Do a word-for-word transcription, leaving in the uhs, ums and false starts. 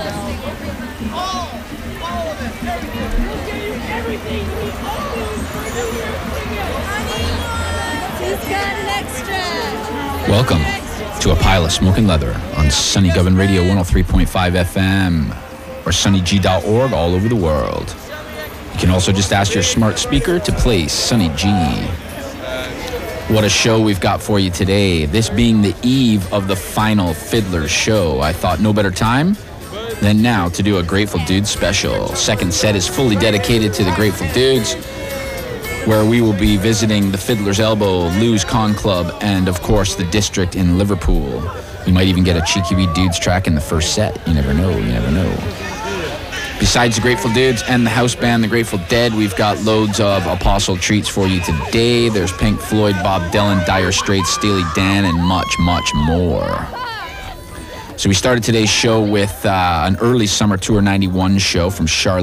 Welcome to A Pile of Smoking Leather on Sunny Govern Radio one oh three point five F M or sunny g dot org all over the world. You can also just ask your smart speaker to play Sunny G. What a show we've got for you today. This being the eve of the final Fiddler show, I thought no better time than now to do a Grateful Dudes special. Second set is fully dedicated to the Grateful Dudes, where we will be visiting the Fiddler's Elbow, Lou's Con Club, and of course the District in Liverpool. We might even get a Cheeky Wee Dudes track in the first set. You never know, you never know. Besides the Grateful Dudes and the house band The Grateful Dead, we've got loads of Apostle treats for you today. There's Pink Floyd, Bob Dylan, Dire Straits, Steely Dan, and much, much more. So we started today's show with uh, an early Summer Tour ninety-one show from Charlotte.